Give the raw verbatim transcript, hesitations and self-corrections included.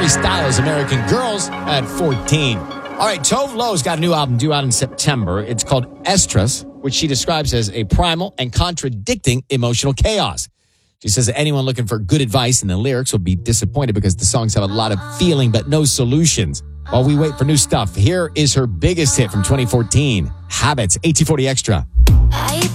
Harry Styles, American Girls, at fourteen. All right, Tove Lo's got a new album due out in September. It's called Estrus, which she describes as a primal and contradicting emotional chaos. She says that anyone looking for good advice in the lyrics will be disappointed because the songs have a lot of feeling but no solutions. While we wait for new stuff, here is her biggest hit from twenty fourteen, Habits, eighteen forty Extra.